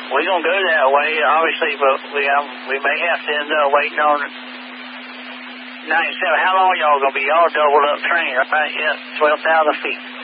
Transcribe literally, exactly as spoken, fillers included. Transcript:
We're going to go that way, obviously, but we um, we may have to end up waiting on ninety-seven. How long y'all going to be? Y'all doubled up train, right? Yeah, twelve thousand feet.